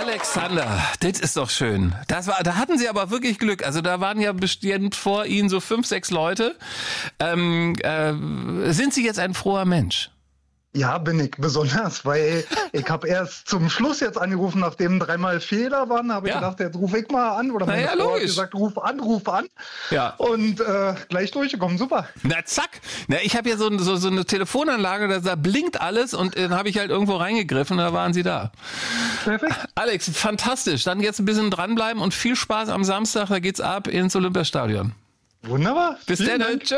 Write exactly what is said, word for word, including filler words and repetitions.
Alexander, das ist doch schön. Das war, da hatten Sie aber wirklich Glück. Also da waren ja bestimmt vor Ihnen so fünf, sechs Leute. Ähm, äh, sind Sie jetzt ein froher Mensch? Ja, bin ich besonders, weil ich habe erst zum Schluss jetzt angerufen, nachdem dreimal Fehler waren, habe ich Ja. gedacht, jetzt rufe ich mal an. Oder meine Na ja, Frau hat logisch. gesagt, ruf an, ruf an. Ja. Und äh, gleich durchgekommen, super. Na zack. Na, ich habe ja so, so, so eine Telefonanlage, da, da blinkt alles und dann habe ich halt irgendwo reingegriffen und da waren Sie da. Perfekt. Alex, fantastisch. Dann jetzt ein bisschen dranbleiben und viel Spaß am Samstag. Da geht's ab ins Olympiastadion. Wunderbar. Bis Vielen dann. Dank. Tschö.